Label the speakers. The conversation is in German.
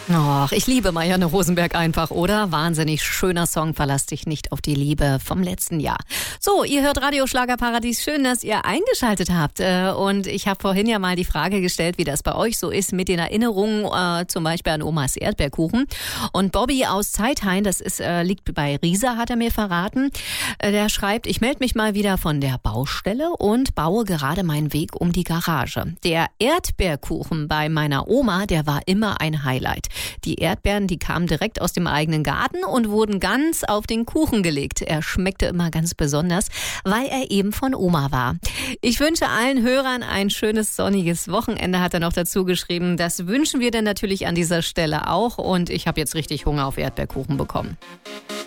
Speaker 1: Och, ich liebe Marianne Rosenberg einfach, oder? Wahnsinnig schöner Song, verlass dich nicht auf die Liebe vom letzten Jahr. So, ihr hört Radio Schlagerparadies. Schön, dass ihr eingeschaltet habt. Und ich habe vorhin ja mal die Frage gestellt, wie das bei euch so ist mit den Erinnerungen, zum Beispiel an Omas Erdbeerkuchen. Und Bobby aus Zeithain, das liegt bei Riesa, hat er mir verraten. Der schreibt, ich melde mich mal wieder von der Baustelle und baue gerade meinen Weg um die Garage. Der Erdbeerkuchen bei meiner Oma, der war immer ein Highlight. Die Erdbeeren, die kamen direkt aus dem eigenen Garten und wurden ganz auf den Kuchen gelegt. Er schmeckte immer ganz besonders, weil er eben von Oma war. Ich wünsche allen Hörern ein schönes sonniges Wochenende, hat er noch dazu geschrieben. Das wünschen wir dann natürlich an dieser Stelle auch. Und ich habe jetzt richtig Hunger auf Erdbeerkuchen bekommen.